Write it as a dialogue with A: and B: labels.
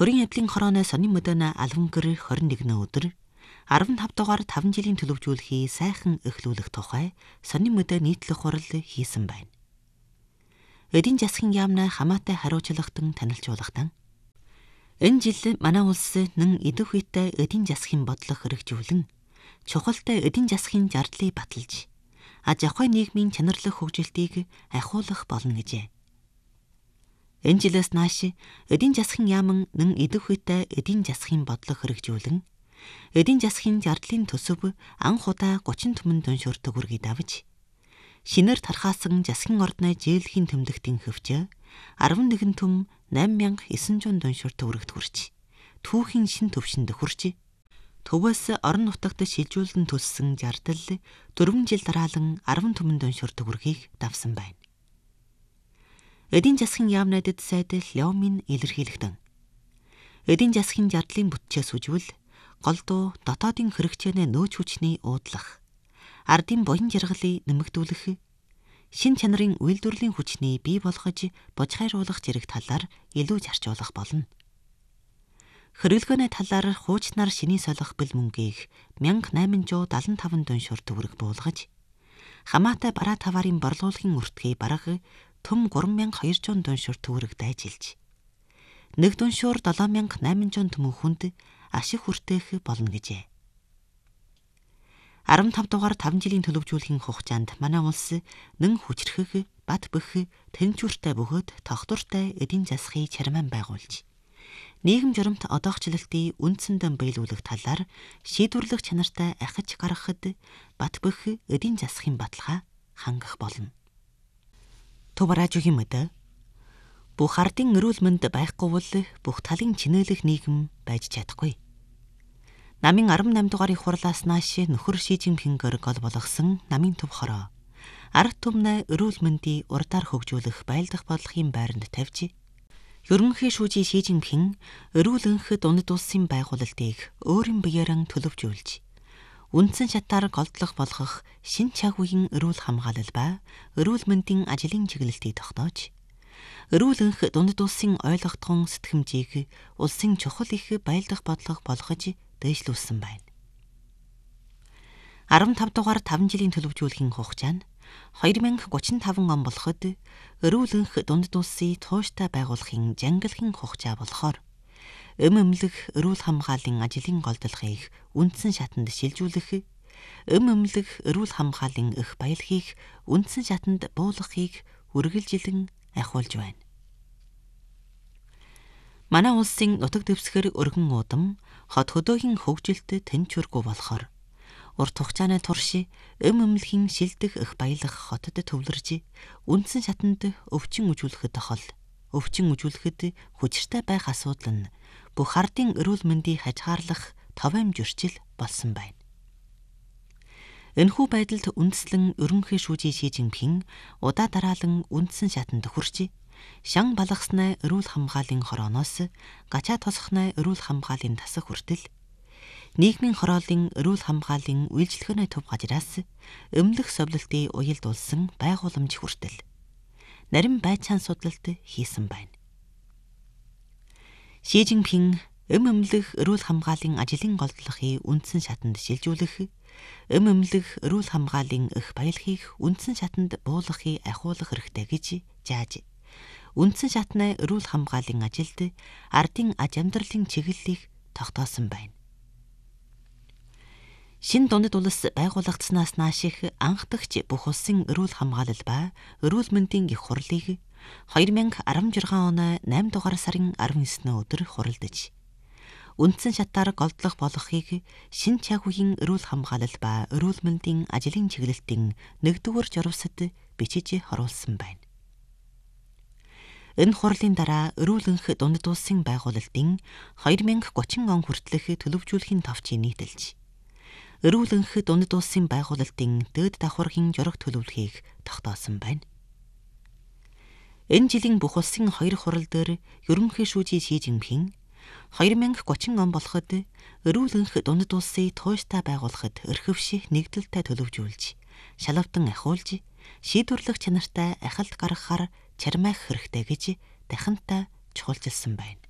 A: Төрийн эвлийн хорооны сонин мөдөөнө албан гэр 21 өдөр 15 дугаар 5 жилийн төлөвлөжүүлэхий сайхан эхлүүлэх тухай сонин мөдөө нийтлэх хурал хийсэн байна. Эдийн засгийн яамны хамаатай хариуцлагатан танилцуулгатай. Энэ жил манай улс нэн идэх үедээ эдийн засгийн бодлого хэрэгжүүлэн чухалтай эдийн засгийн зардлыг баталж аж ахуй нийгмийн чанарлах хөгжилтийг ахиулах болно гэжээ. Энэ жилээс нааш эдийн засгийн яаман нэн идэх үедээ эдийн засгийн бодлого хэрэгжүүлэн эдийн засгийн зардлын төсөв анх удаа 30 түмэн дүншөр төгрөгийг давж шинээр тархаасан засгийн ордны зээлхийн тэмдэгтийн хөвчөө 11 түм 8900 дүншөр төгрөгт хүрч түүхийн шин төвшөнд хүрч төвөөс орон нутагт шилжүүлэн төлсөн зардал 4 жил дараалан 10 түмэн дүншөр төгрөгийг давсан байна. Эдийн засгийн яамны дэд сайд Леомин илэрхийлэгдэн. Эдийн засгийн зардлын бүтчээс үжвэл голдуу дотоодын хэрэгцээний нөөц хүчний уудлах, ардын буян жаргалыг нэмэгдүүлэх, шин чанарын үйлдвэрлэлийн хүчний бий болгож божхайруулах зэрэг талаар илүү зарцуулах болно. Хэрэглгээний талаар хуучнаар шиний солих бэл мөнгийг 1875 дүншөр төгрөг буулгаж, хамаатай бараа таварын борлуулалтын өртгий бараг төм 3200 дүншөр төгрөг дайжилж, нэг дүншөр 7800 түмэн хүнд ашиг хүртээх болно гэжээ. 15 дугаар 5 жилийн төлөвлөжүүлэхийн хугацаанд манай улс нэн хүчрхэг, бат бөх, тэнцвэртэй бөгөөд тогтвортой эдийн засгийн чармаан байгуулж, нийгэм журамт одоогчлолтын үндсэндээ биелүүлэх талаар шийдвэрлэх чанартай ахиж гаргахад бат бөх эдийн засгийн баталгаа хангах болно. Төвраажгийн мөдө бүх ардын эрүүл мэнд байхгүй бол бүх талын чинээлэх нийгэм байж чадахгүй. Намын 18 дугаарын хурлаас нааш нөхөр Ши Жинпингээр гол болгосон намын төв хороо ард түмнээ эрүүл мэндийг урдаар хөгжүүлэх байлдах бодлогын байранд тавьж, ерөнхий шүүжийн Ши Жинпин эрүүл энх дунд улсын байгуулалтыг өөрийн биеэрэн төлөвжүүлж, үндсэн шатаар голдлох болгох шин цаг үеийн эрүүл хамгаалал ба эрүүл мэндийн ажлын чиглэлтийг тогтоож, эрүүл энх дунд улсын ойлгогдхон сэтгэмжийг улсын чухал их байлдах бодлого болгож дэвшлүүлсэн байна. 15 дугаар 5 жилийн төлөвлөжүүлэхийн хугацаанд 2035 он болоход эрүүл энх дунд улсын тууштай байгуулахын жангалахын хугацаа болохоор эмнэлэг эрүүл хамгааллын ажлын голдлохыг үндсэн шатанд шилжүүлэх, эмнэлэг эрүүл хамгааллын их баялагийг үндсэн шатанд буулгахыг үргэлжилэн ахиулж байна. Манай улсын нутаг дэвсгэр өргөн уудам хот хөдөөгийн хөгжилд тэнцвэргүй болохоор урт хугацааны турш эмнэлгийн шилдэх их баялаг хотод төвлөрж үндсэн шатанд өвчин үзүүлэхэд тохол, өвчин үзүүлэхэд хүчтэй байх асуудал нь бүх ардын эрүүл мэндийг хажгаарлах товом зөрчил болсон байна. Энэхүү байдалд үндэслэн ерөнхий шүүжийн Ши Жинпин удаа дараалан үндсэн шатанд хүрч, шан балгасны эрүүл хамгааллын хорооноос гачаа тосхны эрүүл хамгааллын тасах хүртэл нийгмийн хорооллын эрүүл хамгааллын үйлчлэгээний төв газраас эмнэлэг совлолтын уялдуулсан байгууламж хүртэл нарийн байцаан судлалт хийсэн байна. Ши Жинпин эмнэлэг эрүүл хамгааллын ажлын голдлохыг үндсэн шатанд шилжүүлэх, эмнэлэг эрүүл хамгааллын их баялагийг үндсэн шатанд буулгахыг ахиулах хэрэгтэй гэж зааж, үндсэн шатны эрүүл хамгааллын ажилд ардын аж амьдралын чиглэлийг тогтоосон байна. Шин дунд улс байгуулагдсанаас нааш анхдагч бүх улсын эрүүл хамгаалал ба эрүүл мэндийн их хурлыг 2016 оны 8 дугаар сарын 19 өдөр хуралдаж, үндсэн шатаар голдлох болгохыг шин цаг үеийн эрүүл хамгаалал ба эрүүл мэндийн ажлын чиглэлтийн 1-р журвсад бичиж харуулсан байна. Энэ хурлын дараа эрүүл энх дунд улсын байгуулалтын 2030 он хүртэлх төлөвжүүлэхийн товчийг нийтэлж, эрүүл энх дунд улсын байгуулалтын дээд давхаргын жураг төлөвлөхийг тогтоосон байна. Энэ жилийн бүх улсын 2 хурал дээр ерөнхий шүүжийн Ши Жинпин 2030 он болоход эрүүл энх дунд улсын тууштай байгуулахад эрхвших нэгдэлтэй төлөвжүүлж, шалавтан ахиулж, шийдвэрлэх чанартай ахалт гаргахаар чармаах хэрэгтэй гэж дахинтай чухалчилсан байна.